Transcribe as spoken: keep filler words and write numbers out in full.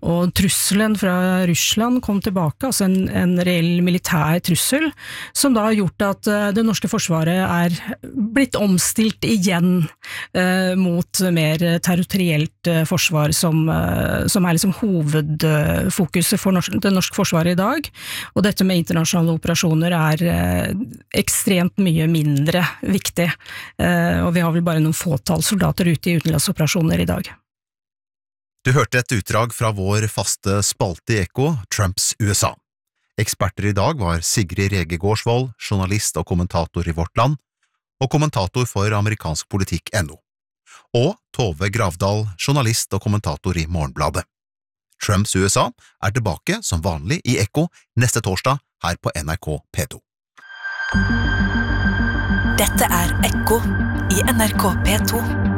og trusselen fra Russland kom tilbake, altså en, en reell militær trussel, som da har gjort at det norske forsvaret er blitt omstilt igjen eh, mot mer territorielt eh, forsvar som, eh, som er liksom hovedfokuset for norsk, det norske forsvaret i dag, og dette med internasjonale operasjoner er eh, ekstremt mye mindre viktig, eh, og vi har vel bare noen fåtall soldater ute i utenlandsoperasjoner i dag. Du hørte et utdrag fra vår faste spalte i Ekko, Trumps U S A. Eksperter i dag var Sigrid Rege Gårdsvold, journalist og kommentator i Vårt Land, og kommentator for amerikansk politikk punktum no, og Tove Gravdal, journalist og kommentator i Morgenbladet. Trumps U S A er tilbake som vanlig i Ekko neste torsdag her på N R K P to. Dette er Ekko i N R K P to.